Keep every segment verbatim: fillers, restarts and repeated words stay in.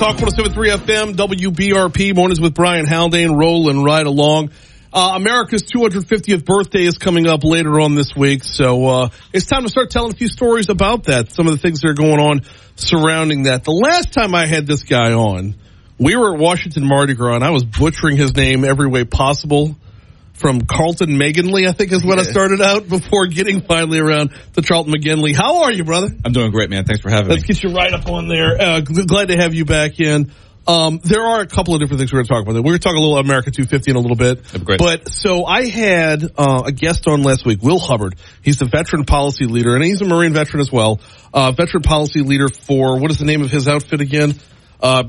Talk one oh seven point three F M, W B R P, Mornings with Brian Haldane, rolling right along. Uh, America's two hundred fiftieth birthday is coming up later on this week, so uh it's time to start telling a few stories about that, some of the things that are going on surrounding that. The last time I had this guy on, we were at Washington Mardi Gras, and I was butchering his name every way possible. From Carlton McGinley, I think is what yeah. I started out before getting finally around to Charlton McGinley. How are you, brother? I'm doing great, man. Thanks for having Let's me. Let's get you right up on there. Uh, glad to have you back in. Um, there are a couple of different things we're going to talk about. We're going to talk a little America two fifty in a little bit. Great. But so I had uh, a guest on last week, Will Hubbard. He's the veteran policy leader, and he's a Marine veteran as well. Uh, veteran policy leader for, what is the name of his outfit again? Uh,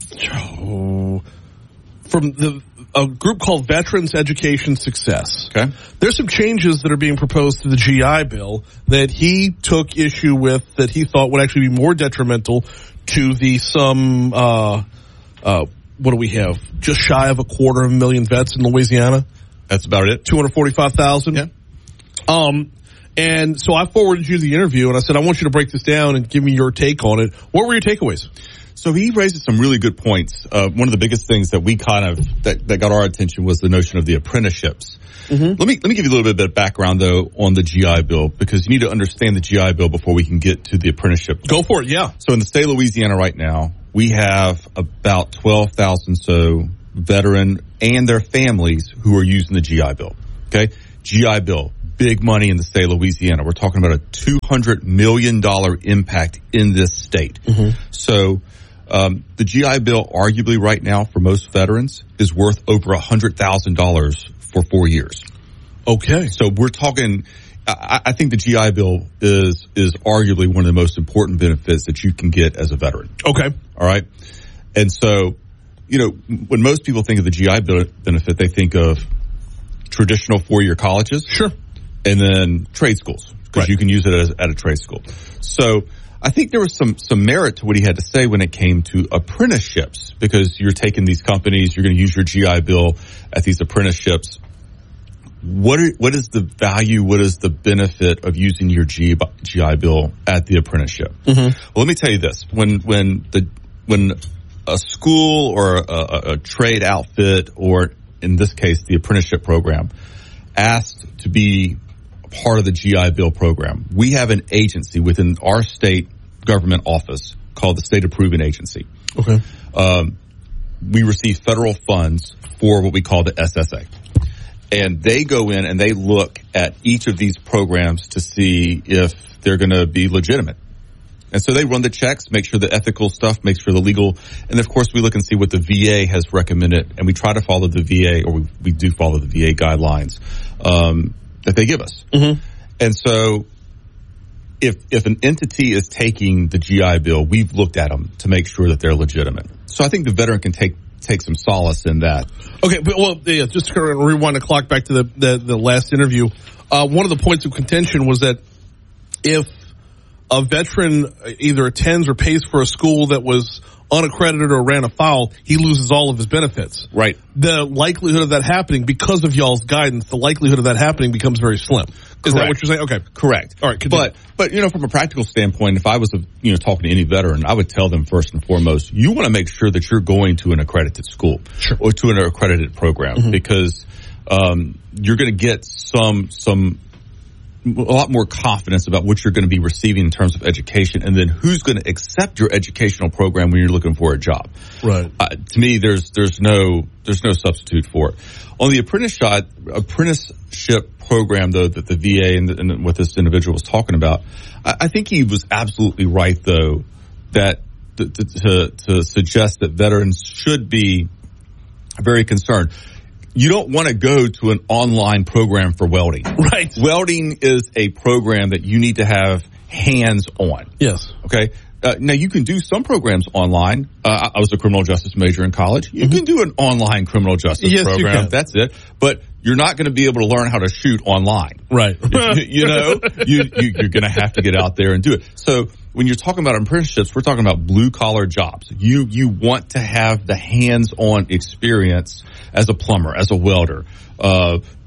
oh, from the a group called Veterans Education Success. Okay. There's some changes that are being proposed to the G I Bill that he took issue with that he thought would actually be more detrimental to the some, uh, uh, what do we have? Just shy of a quarter of a million vets in Louisiana. That's about it. two hundred forty-five thousand. Yeah. Um, and so I forwarded you the interview and I said, I want you to break this down and give me your take on it. What were your takeaways? So he raises some really good points. Uh, one of the biggest things that we kind of, that, that got our attention was the notion of the apprenticeships. Mm-hmm. Let me, let me give you a little bit of background though on the G I Bill, because you need to understand the G I Bill before we can get to the apprenticeship. Go for it, yeah. So in the state of Louisiana right now, we have about twelve thousand so veteran and their families who are using the G I Bill. Okay? G I Bill, big money in the state of Louisiana. We're talking about a two hundred million dollars impact in this state. Mm-hmm. So, Um, the G I Bill, arguably right now for most veterans, is worth over one hundred thousand dollars for four years. Okay. So we're talking, I, I think the G I Bill is, is arguably one of the most important benefits that you can get as a veteran. Okay. All right. And so, you know, when most people think of the G I Bill benefit, they think of traditional four-year colleges. Sure. And then trade schools, because right. you can use it as, at a trade school. So, I think there was some, some merit to what he had to say when it came to apprenticeships, because you're taking these companies, you're going to use your G I Bill at these apprenticeships. What are, what is the value? What is the benefit of using your G, G I Bill at the apprenticeship? Mm-hmm. Well, let me tell you this. When, when the, when a school or a, a, a trade outfit, or in this case, the apprenticeship program, asked to be part of the G I Bill program, we have an agency within our state government office called the State Approving Agency. Okay. Um, we receive federal funds for what we call the S S A. And they go in and they look at each of these programs to see if they're going to be legitimate. And so they run the checks, make sure the ethical stuff, make sure the legal, and of course we look and see what the V A has recommended, and we try to follow the V A, or we, we do follow the V A guidelines um, that they give us. Mm-hmm. And so if if an entity is taking the G I Bill, we've looked at them to make sure that they're legitimate. So I think the veteran can take take some solace in that. Okay, but well, yeah, just to kind of rewind the clock back to the the, the last interview. Uh, one of the points of contention was that if a veteran either attends or pays for a school that was unaccredited or ran afoul, he loses all of his benefits. Right. The likelihood of that happening, because of y'all's guidance, the likelihood of that happening becomes very slim. Is Correct. that what you're saying? Okay. Correct. All right. Continue. But, but, you know, from a practical standpoint, if I was, you know, talking to any veteran, I would tell them first and foremost, you want to make sure that you're going to an accredited school. Sure. Or to an accredited program, mm-hmm. because, um, you're going to get some, some, a lot more confidence about what you're going to be receiving in terms of education, and then who's going to accept your educational program when you're looking for a job. Right. Uh, to me, there's there's no there's no substitute for it. On the apprenticeship apprenticeship program, though, that the V A and, the, and what this individual was talking about, I, I think he was absolutely right, though, that to, to, to suggest that veterans should be very concerned. You don't want to go to an online program for welding. Right. Welding is a program that you need to have hands on. Yes. Okay. Uh, now you can do some programs online. Uh, I was a criminal justice major in college. You mm-hmm. can do an online criminal justice yes, program. You can. That's it. But you're not going to be able to learn how to shoot online. Right. you know, you, you, you're going to have to get out there and do it. So when you're talking about apprenticeships, we're talking about blue collar jobs. You, you want to have the hands on experience as a plumber, as a welder, uh,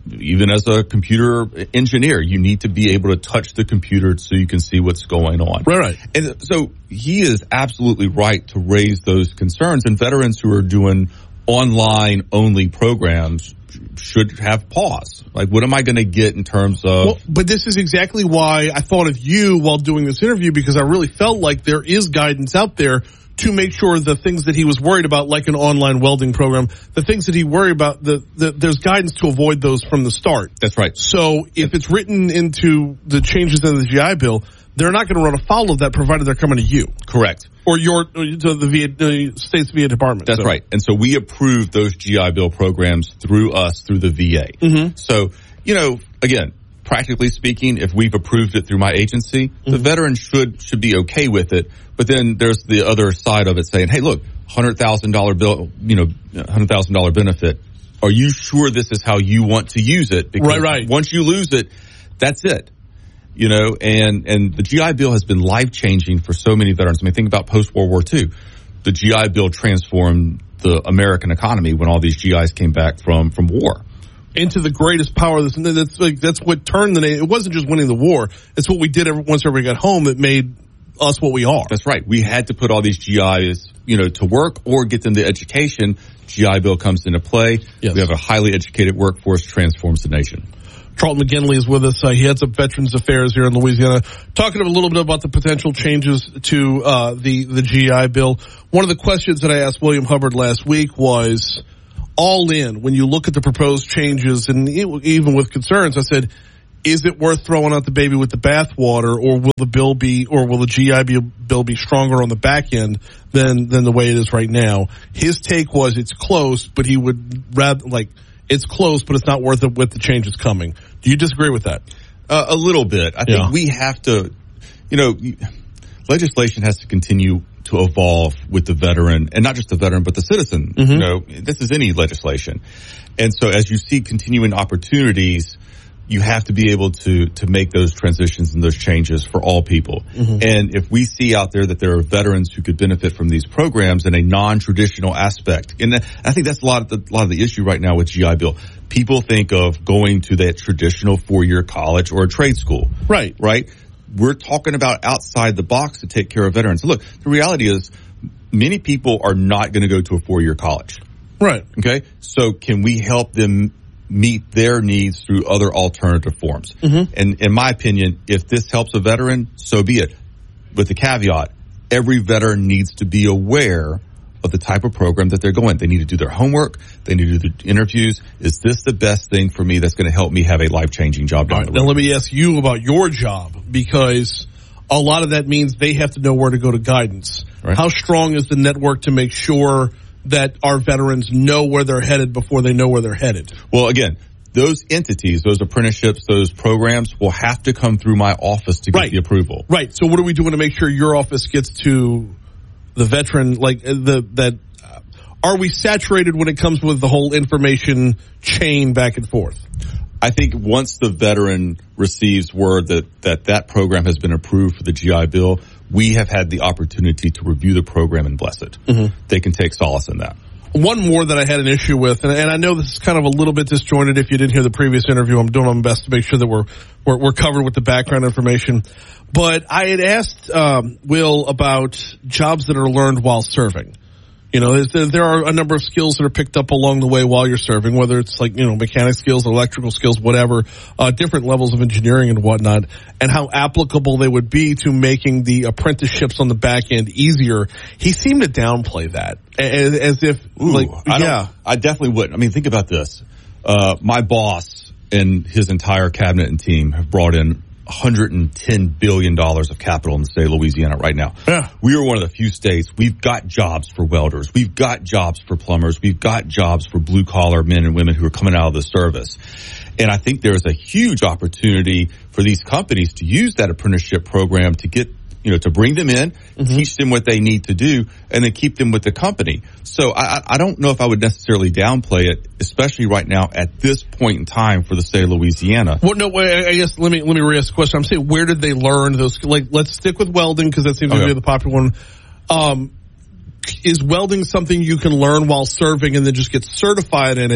even as a computer engineer, you need to be able to touch the computer so you can see what's going on. Right, right. And so he is absolutely right to raise those concerns. And veterans who are doing online-only programs should have pause. Like, what am I going to get in terms of... Well, but this is exactly why I thought of you while doing this interview, because I really felt like there is guidance out there to make sure the things that he was worried about, like an online welding program, the things that he worried about, the, the, there's guidance to avoid those from the start. That's right. So if it's written into the changes in the G I Bill, they're not going to run afoul of that, provided they're coming to you. Correct. Or your, to the V A, uh, state's V A department. That's so. right. And so we approve those G I Bill programs through us, through the V A. Mm-hmm. So, you know, again, practically speaking, if we've approved it through my agency, mm-hmm. the veteran should should be okay with it. But then there's the other side of it saying, hey, look, one hundred thousand dollars bill, you know, one hundred thousand dollars benefit. Are you sure this is how you want to use it? Because right, right. once you lose it, that's it. You know, and, and the G I Bill has been life-changing for so many veterans. I mean, think about post-World War Two. The G I Bill transformed the American economy when all these G Is came back from, from war. Into the greatest power. That's like, that's what turned the nation. It wasn't just winning the war. It's what we did every, once everybody got home that made us what we are. That's right. We had to put all these G Is, you know, to work or get them the education. G I Bill comes into play. Yes. We have a highly educated workforce, transforms the nation. Charlton McGinley is with us. Uh, he heads up Veterans Affairs here in Louisiana. Talking a little bit about the potential changes to uh, the, the G I Bill. One of the questions that I asked William Hubbard last week was, all in, when you look at the proposed changes, and even with concerns, I said, is it worth throwing out the baby with the bathwater, or will the bill be, or will the G I Bill be stronger on the back end than than the way it is right now? His take was it's close, but he would rather, like, it's close, but it's not worth it with the changes coming. Do you disagree with that? Uh, a little bit. I yeah. think we have to, you know, legislation has to continue to evolve with the veteran, and not just the veteran, but the citizen. Mm-hmm. You know, this is any legislation. And so as you see continuing opportunities, you have to be able to, to make those transitions and those changes for all people. Mm-hmm. And if we see out there that there are veterans who could benefit from these programs in a non-traditional aspect, and I think that's a lot of the, a lot of the issue right now with G I Bill. People think of going to that traditional four-year college or a trade school. Right. Right? We're talking about outside the box to take care of veterans. Look, the reality is many people are not going to go to a four-year college. Right. Okay? So can we help them meet their needs through other alternative forms? Mm-hmm. And in my opinion, if this helps a veteran, so be it. With the caveat, every veteran needs to be aware of the type of program that they're going. They need to do their homework. They need to do the interviews. Is this the best thing for me that's going to help me have a life-changing job down All right, the road? now let me ask you about your job, because a lot of that means they have to know where to go to guidance. Right. How strong is the network to make sure that our veterans know where they're headed before they know where they're headed? Well, again, those entities, those apprenticeships, those programs will have to come through my office to get right. the approval. Right. So what are we doing to make sure your office gets to the veteran, like the that uh, are we saturated when it comes with the whole information chain back and forth? I think once the veteran receives word that that, that program has been approved for the G I Bill, we have had the opportunity to review the program and bless it. Mm-hmm. They can take solace in that. One more that I had an issue with, and, and I know this is kind of a little bit disjointed. If you didn't hear the previous interview, I'm doing my best to make sure that we're we're, we're covered with the background information. But I had asked um, Will about jobs that are learned while serving. You know, there, there are a number of skills that are picked up along the way while you're serving, whether it's like, you know, mechanic skills, electrical skills, whatever, uh, different levels of engineering and whatnot, and how applicable they would be to making the apprenticeships on the back end easier. He seemed to downplay that as, as if, Ooh, like, I yeah. I definitely wouldn't. I mean, think about this. Uh, my boss and his entire cabinet and team have brought in one hundred ten billion dollars of capital in the state of Louisiana right now. Yeah. We are one of the few states. We've got jobs for welders. We've got jobs for plumbers. We've got jobs for blue collar men and women who are coming out of the service. And I think there's a huge opportunity for these companies to use that apprenticeship program to get, you know, to bring them in, mm-hmm. teach them what they need to do, and then keep them with the company. So I, I don't know if I would necessarily downplay it, especially right now at this point in time for the state of Louisiana. Well, no, I guess let me let me re-ask the question. I'm saying, where did they learn those? Like, let's stick with welding because that seems okay. to be the popular one. Um, is welding something you can learn while serving and then just get certified in it,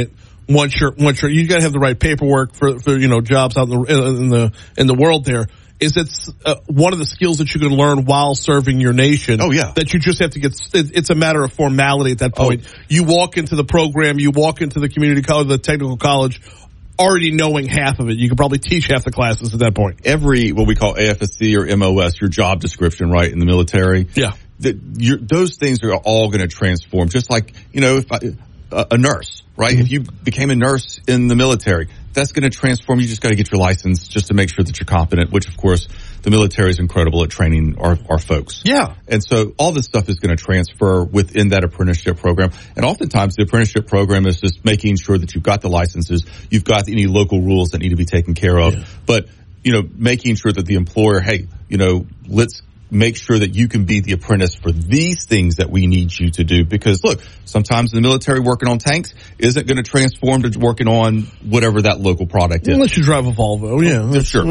once you're once you're you got to have the right paperwork for for you know jobs out in the in the in the world. There is it's uh, one of the skills that you can learn while serving your nation. Oh yeah, that you just have to get. It's a matter of formality at that point. Oh. You walk into the program, you walk into the community college, the technical college, already knowing half of it. You can probably teach half the classes at that point. Every what we call A F S C or M O S, your job description, right, in the military. Yeah, that you're, those things are all going to transform. Just like you know, if I, a, a nurse, right? Mm-hmm. If you became a nurse in the military, that's going to transform. You just got to get your license just to make sure that you're competent. Which, of course, the military is incredible at training our, our folks. Yeah, and so all this stuff is going to transfer within that apprenticeship program. And oftentimes, the apprenticeship program is just making sure that you've got the licenses, you've got any local rules that need to be taken care of. Yeah. But you know, making sure that the employer, hey, you know, let's make sure that you can be the apprentice for these things that we need you to do. Because look, sometimes the military working on tanks isn't going to transform to working on whatever that local product is. Unless you drive a Volvo, yeah. Oh, sure.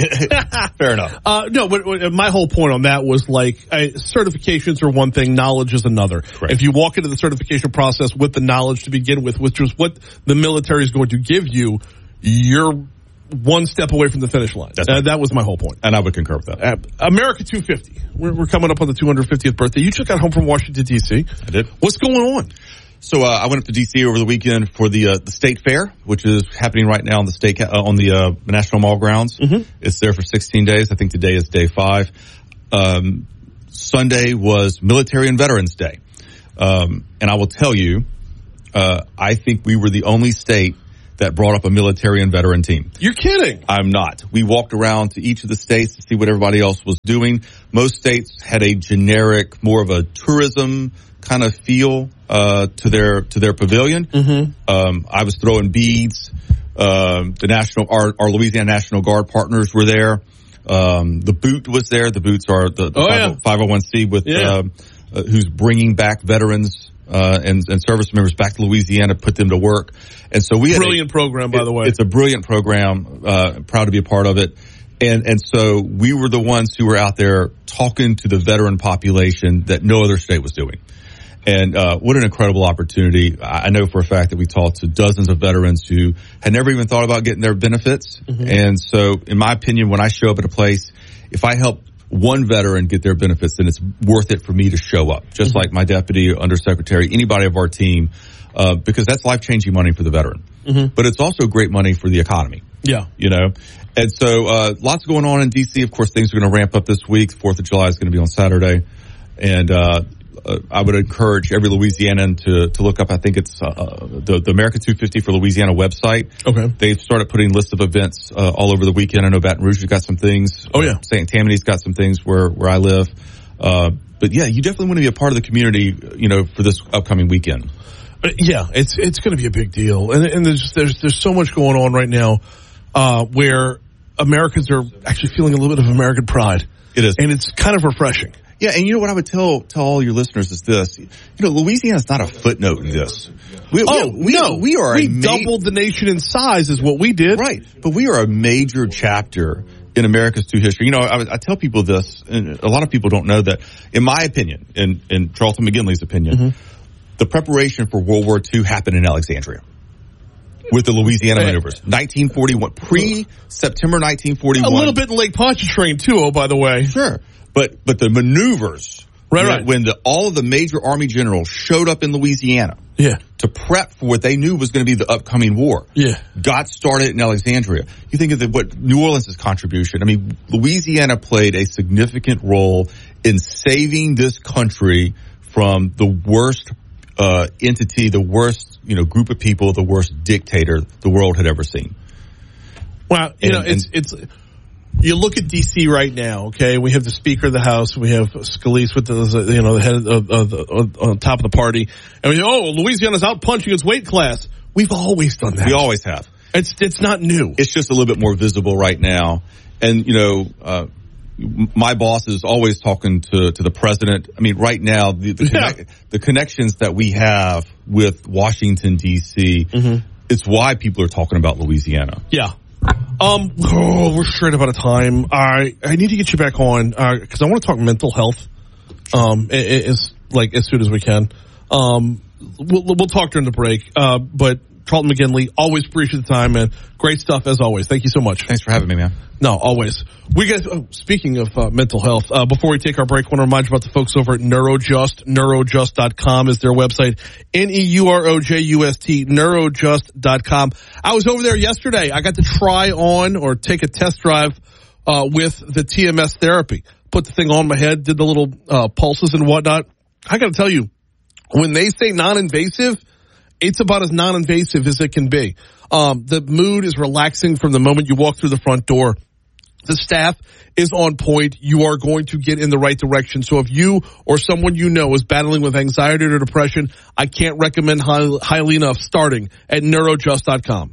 Fair enough. Uh, no, but, but my whole point on that was like, I, certifications are one thing, knowledge is another. Correct. If you walk into the certification process with the knowledge to begin with, which was what the military is going to give you, you're one step away from the finish line. That's uh, right. That was my whole point. And I would concur with that. Uh, America two fifty. We're, we're coming up on the two hundred fiftieth birthday. You just got home from Washington, D C. I did. What's going on? So uh, I went up to D C over the weekend for the uh, the state fair, which is happening right now on the state uh, on the uh, National Mall grounds. Mm-hmm. It's there for sixteen days. I think today is day five. Um, Sunday was Military and Veterans Day, um, and I will tell you, uh, I think we were the only state that brought up a military and veteran team. You're kidding. I'm not. We walked around to each of the states to see what everybody else was doing. Most states had a generic, more of a tourism kind of feel uh to their to their pavilion. Mm-hmm. Um, I was throwing beads. Um, the national, our, our Louisiana National Guard partners were there. Um, the Boot was there. The Boots are the, the oh, yeah. five oh one c with yeah. uh, uh, who's bringing back veterans. Uh, and, and service members back to Louisiana, put them to work. And so we had brilliant a, program, by it, the way. It's a brilliant program. Uh, proud to be a part of it. And, and so we were the ones who were out there talking to the veteran population that no other state was doing. And, uh, what an incredible opportunity. I know for a fact that we talked to dozens of veterans who had never even thought about getting their benefits. Mm-hmm. And so in my opinion, when I show up at a place, if I help one veteran get their benefits, then it's worth it for me to show up, just mm-hmm. like my deputy, undersecretary, anybody of our team, uh, because that's life-changing money for the veteran. Mm-hmm. But it's also great money for the economy. Yeah. You know? And so, uh, lots going on in D C. Of course, things are going to ramp up this week. fourth of July is going to be on Saturday. And, uh, uh, I would encourage every Louisianan to, to look up, I think it's, uh, the, the America two fifty for Louisiana website. Okay. They've started putting lists of events, uh, all over the weekend. I know Baton Rouge has got some things. Oh, yeah. Saint Tammany's got some things where, where I live. Uh, but yeah, you definitely want to be a part of the community, you know, for this upcoming weekend. Uh, yeah, it's, it's going to be a big deal. And, and there's, there's, there's so much going on right now, uh, where Americans are actually feeling a little bit of American pride. It is. And it's kind of refreshing. Yeah, and you know what I would tell tell all your listeners is this: you know, Louisiana's not a footnote in this. We, oh we, no, we are we a ma- doubled the nation in size, is what we did, right? But we are a major chapter in America's two history. You know, I, I tell people this, and a lot of people don't know that. In my opinion, in in Charlton McGinley's opinion, mm-hmm. the preparation for World War Two happened in Alexandria with the Louisiana maneuvers. nineteen forty-one, pre-September nineteen forty-one. A little bit in Lake Pontchartrain too. Oh, by the way, sure. But but the maneuvers, right, when, right. when the, all of the major Army generals showed up in Louisiana, yeah. to prep for what they knew was going to be the upcoming war, yeah. got started in Alexandria. You think of the, what New Orleans' contribution. I mean, Louisiana played a significant role in saving this country from the worst uh, entity, the worst you know group of people, the worst dictator the world had ever seen. Well, you and, know, it's it's. You look at D C right now, okay? We have the Speaker of the House, we have Scalise with the, you know, the head of, of, of the, on top of the party, and we say, oh, Louisiana's out punching its weight class. We've always done that. We always have. It's it's not new. It's just a little bit more visible right now. And, you know, uh, my boss is always talking to, to the president. I mean, right now, the, the, yeah. connect, the connections that we have with Washington, D C, mm-hmm. it's why people are talking about Louisiana. Yeah. Um, oh, we're straight up out of time. I I need to get you back on because uh, I want to talk mental health. Um, it, it's like as soon as we can. Um, we'll we'll talk during the break. Uh, but Charlton McGinley. Always appreciate the time, man. Great stuff as always. Thank you so much. Thanks for having me, man. No, always. We get, oh, speaking of uh, mental health, uh, before we take our break, I want to remind you about the folks over at Neurojust. Neurojust dot com is their website. N E U R O J U S T, Neurojust dot com. I was over there yesterday. I got to try on or take a test drive uh, with the T M S therapy. Put the thing on my head, did the little uh, pulses and whatnot. I got to tell you, when they say non-invasive, it's about as non-invasive as it can be. Um, the mood is relaxing from the moment you walk through the front door. The staff is on point. You are going to get in the right direction. So if you or someone you know is battling with anxiety or depression, I can't recommend high, highly enough starting at Neurojust dot com.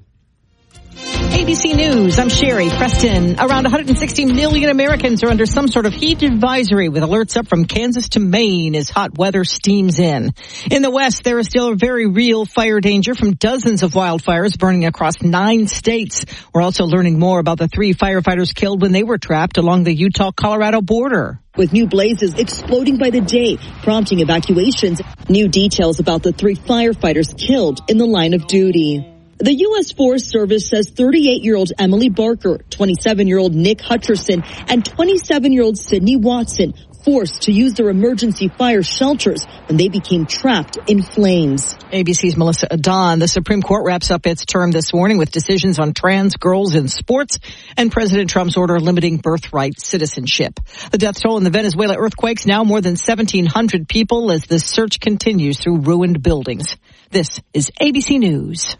A B C News, I'm Sherry Preston. Around one hundred sixty million Americans are under some sort of heat advisory, with alerts up from Kansas to Maine as hot weather steams in. In the West, there is still a very real fire danger from dozens of wildfires burning across nine states. We're also learning more about the three firefighters killed when they were trapped along the Utah-Colorado border. With new blazes exploding by the day, prompting evacuations. New details about the three firefighters killed in the line of duty. The U S Forest Service says thirty-eight-year-old Emily Barker, twenty-seven-year-old Nick Hutcherson, and twenty-seven-year-old Sydney Watson forced to use their emergency fire shelters when they became trapped in flames. A B C's Melissa Adon. The Supreme Court wraps up its term this morning with decisions on trans girls in sports and President Trump's order limiting birthright citizenship. The death toll in the Venezuela earthquakes, now more than seventeen hundred people as the search continues through ruined buildings. This is A B C News.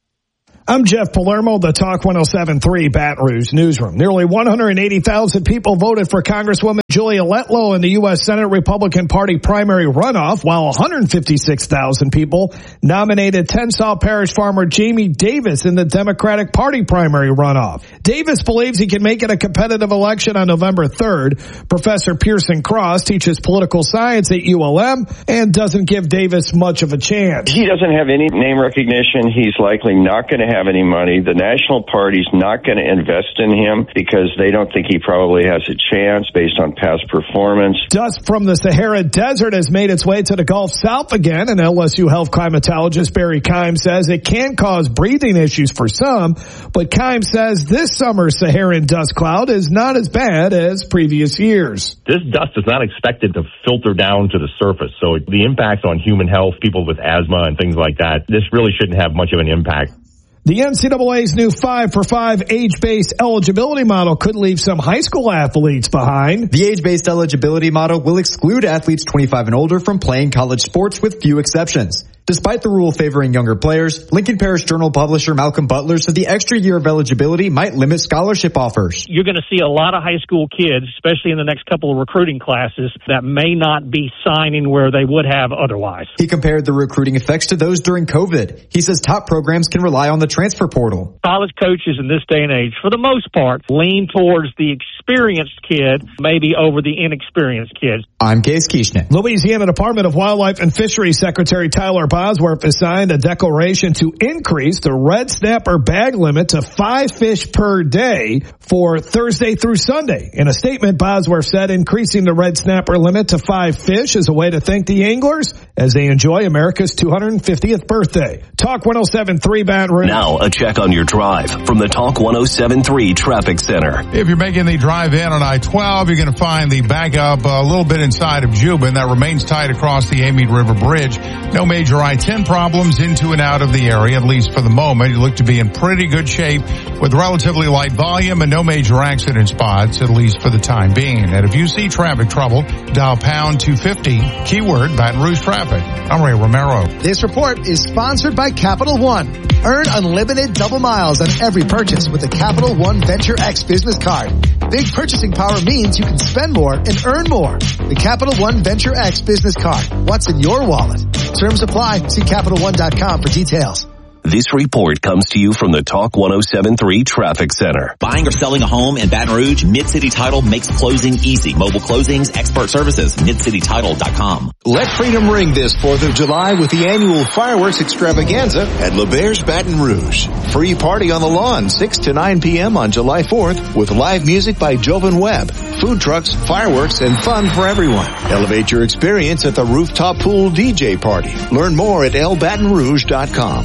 I'm Jeff Palermo, the Talk one oh seven point three Baton Rouge newsroom. Nearly one hundred eighty thousand people voted for Congresswoman Julia Letlow in the U S Senate Republican Party primary runoff, while one hundred fifty-six thousand people nominated Tensas Parish farmer Jamie Davis in the Democratic Party primary runoff. Davis believes he can make it a competitive election on November third. Professor Pearson Cross teaches political science at U L M and doesn't give Davis much of a chance. He doesn't have any name recognition. He's likely not going to have any money. The national party's not going to invest in him because they don't think he probably has a chance based on past performance. Dust from the Sahara Desert has made its way to the Gulf South again, and L S U health climatologist Barry Keim says it can cause breathing issues for some, but Keim says this summer's Saharan dust cloud is not as bad as previous years. This dust is not expected to filter down to the surface, so the impact on human health, people with asthma and things like that, this really shouldn't have much of an impact. The N C double A's new five for five age-based eligibility model could leave some high school athletes behind. The age-based eligibility model will exclude athletes twenty-five and older from playing college sports with few exceptions. Despite the rule favoring younger players, Lincoln Parish Journal publisher Malcolm Butler said the extra year of eligibility might limit scholarship offers. You're going to see a lot of high school kids, especially in the next couple of recruiting classes, that may not be signing where they would have otherwise. He compared the recruiting effects to those during COVID. He says top programs can rely on the transfer portal. College coaches in this day and age, for the most part, lean towards the experienced kid, maybe over the inexperienced kids. I'm Case Kieschnick. Louisiana Department of Wildlife and Fisheries Secretary Tyler Bosworth has signed a declaration to increase the red snapper bag limit to five fish per day for Thursday through Sunday. In a statement, Bosworth said increasing the red snapper limit to five fish is a way to thank the anglers as they enjoy America's two hundred fiftieth birthday. Talk one oh seven point three Baton Rouge. Now a check on your drive from the Talk one oh seven point three Traffic Center. If you're making the drive in on I twelve, you're going to find the backup a little bit inside of Jubin. That remains tight across the Amite River Bridge. No major I ten problems into and out of the area, at least for the moment. You look to be in pretty good shape with relatively light volume and no major accident spots, at least for the time being. And if you see traffic trouble, dial pound two fifty, keyword Baton Rouge traffic. I'm Ray Romero. This report is sponsored by Capital One. Earn unlimited double miles on every purchase with the Capital One Venture X business card. Big purchasing power means you can spend more and earn more. The Capital One Venture X business card. What's in your wallet? Terms apply. See Capital One dot com for details. This report comes to you from the Talk one oh seven point three Traffic Center. Buying or selling a home in Baton Rouge, Mid-City Title makes closing easy. Mobile closings, expert services, mid city title dot com. Let freedom ring this fourth of July with the annual fireworks extravaganza at LeBairs Baton Rouge. Free party on the lawn, six to nine p.m. on July fourth with live music by Jovan Webb, food trucks, fireworks, and fun for everyone. Elevate your experience at the rooftop pool D J party. Learn more at L Baton Rouge dot com. That's L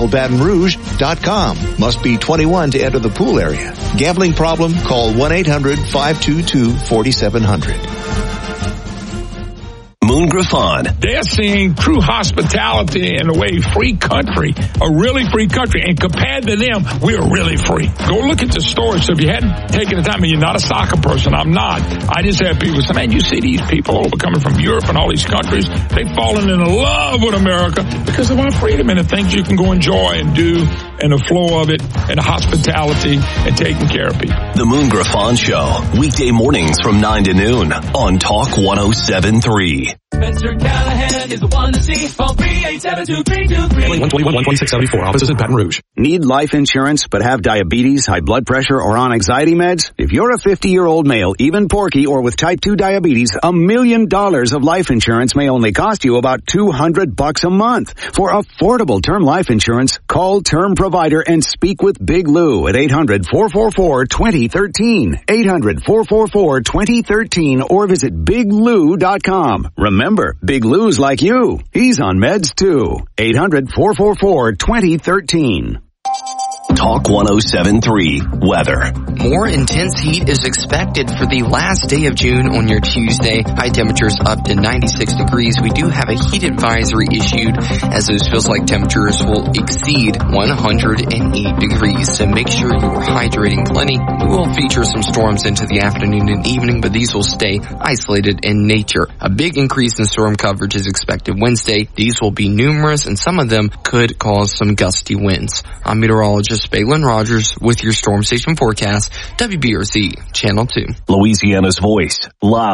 wild baton rouge dot com. Must be twenty-one to enter the pool area. Gambling problem? Call one eight hundred five two two four seven zero zero. Moon Griffon. They're seeing true hospitality in a way, free country, a really free country. And compared to them, we're really free. Go look at the stores. So if you hadn't taken the time, and you're not a soccer person, I'm not. I just have people say, man, you see these people over coming from Europe and all these countries. They've fallen in love with America because they want freedom and the things you can go enjoy and do and the flow of it and the hospitality and taking care of people. The Moon Griffon Show, weekday mornings from nine to noon on Talk one oh seven three. Spencer Callahan is the one to see. Call three eight seven two three two three. one twenty-one, one twenty-six seventy-four. Offices in Baton Rouge. Need life insurance but have diabetes, high blood pressure, or on anxiety meds? If you're a fifty-year-old male, even porky, or with type two diabetes, a million dollars of life insurance may only cost you about two hundred bucks a month. For affordable term life insurance, call Term Provider and speak with Big Lou at eight hundred four four four two zero one three. eight hundred four four four two zero one three or visit big lou dot com. Remember, Big Lou's like you. He's on meds too. eight hundred four four four two zero one three. Talk one oh seven three weather. More intense heat is expected for the last day of June on your Tuesday. High temperatures up to ninety-six degrees. We do have a heat advisory issued as those feels like temperatures will exceed one hundred eight degrees. So make sure you are hydrating plenty. We will feature some storms into the afternoon and evening, but these will stay isolated in nature. A big increase in storm coverage is expected Wednesday. These will be numerous and some of them could cause some gusty winds. I'm meteorologist Balin Rogers with your Storm Station forecast, W B R Z Channel two. Louisiana's voice, live.